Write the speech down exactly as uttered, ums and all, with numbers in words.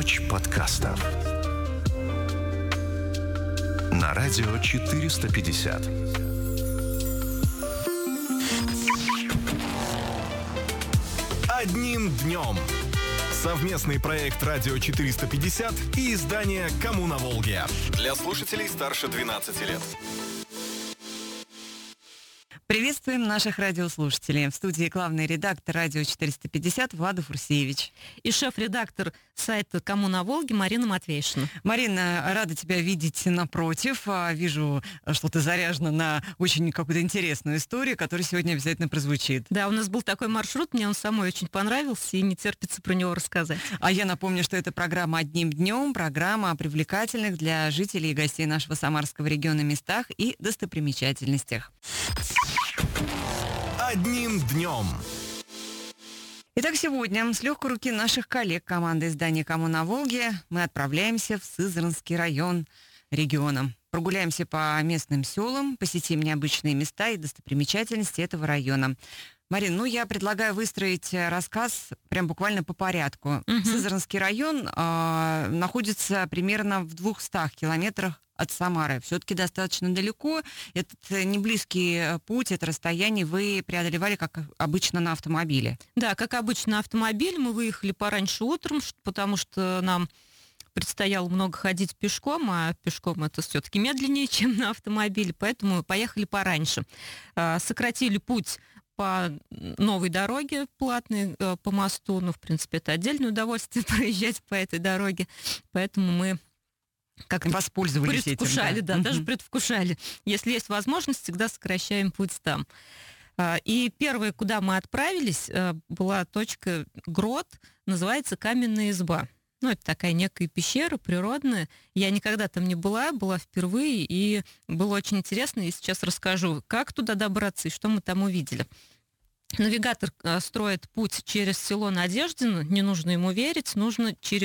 Ночь подкастов на радио четыреста пятьдесят. Одним днем. Совместный проект «Радио четыреста пятьдесят» и издание «Кому на Волге». Для слушателей старше двенадцати лет. Приветствуем наших радиослушателей. В студии главный редактор «Радио четыреста пятьдесят» Влада Фурсиевич. И шеф-редактор сайта «Кому на Волге» Марина Матвейшина. Марина, рада тебя видеть напротив. Вижу, что ты заряжена на очень какую-то интересную историю, которая сегодня обязательно прозвучит. Да, у нас был такой маршрут, мне он самой очень понравился, и не терпится про него рассказать. А я напомню, что это программа «Одним днем», программа о привлекательных для жителей и гостей нашего Самарского региона местах и достопримечательностях. Одним днем. Итак, сегодня с легкой руки наших коллег команды издания «Кому на Волге» мы отправляемся в Сызранский район региона. Прогуляемся по местным селам, посетим необычные места и достопримечательности этого района. Марин, ну я предлагаю выстроить рассказ прям буквально по порядку. Угу. Сызранский район э, находится примерно в двухстах километрах от Самары. Все-таки достаточно далеко. Этот не близкий путь, это расстояние вы преодолевали, как обычно, на автомобиле. Да, как обычно, на автомобиле. Мы выехали пораньше утром, потому что нам предстояло много ходить пешком, а пешком это все-таки медленнее, чем на автомобиле, поэтому мы поехали пораньше. Сократили путь по новой дороге платной, по мосту. Ну, в принципе, это отдельное удовольствие проезжать по этой дороге, поэтому мы как-то воспользовались предвкушали, этим, да, да, угу. даже предвкушали. Если есть возможность, всегда сокращаем путь там. И первое, куда мы отправились, была точка Грот, называется Каменная изба. Ну, это такая некая пещера природная. Я никогда там не была, была впервые, и было очень интересно. И сейчас расскажу, как туда добраться и что мы там увидели. Навигатор строит путь через село Надеждино. Не нужно ему верить, нужно через